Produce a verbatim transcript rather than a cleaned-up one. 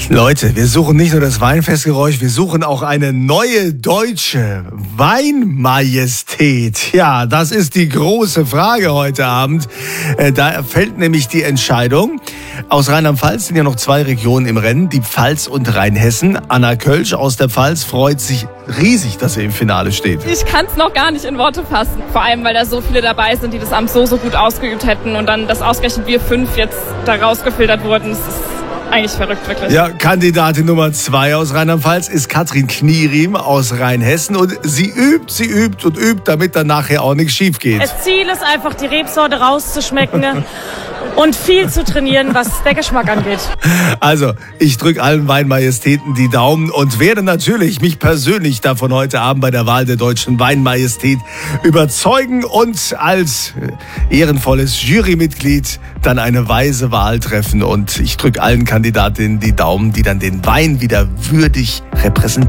Leute, wir suchen nicht nur das Weinfestgeräusch, wir suchen auch eine neue deutsche Weinmajestät. Ja, das ist die große Frage heute Abend. Da fällt nämlich die Entscheidung. Aus Rheinland-Pfalz sind ja noch zwei Regionen im Rennen, die Pfalz und Rheinhessen. Anna Kölsch aus der Pfalz freut sich riesig, dass sie im Finale steht. Ich kann es noch gar nicht in Worte fassen. Vor allem, weil da so viele dabei sind, die das Amt so, so gut ausgeübt hätten und dann, dass ausgerechnet wir fünf jetzt da rausgefiltert wurden. Das ist eigentlich verrückt, wirklich. Ja, Kandidatin Nummer zwei aus Rheinland-Pfalz ist Katrin Knieriem aus Rheinhessen und sie übt, sie übt und übt, damit dann nachher auch nichts schief geht. Das Ziel ist einfach, die Rebsorte rauszuschmecken und viel zu trainieren, was der Geschmack angeht. Also, ich drücke allen Weinmajestäten die Daumen und werde natürlich mich persönlich davon heute Abend bei der Wahl der deutschen Weinmajestät überzeugen und als ehrenvolles Jurymitglied dann eine weise Wahl treffen. Und ich drücke allen Kandidatinnen die Daumen, die dann den Wein wieder würdig repräsentieren.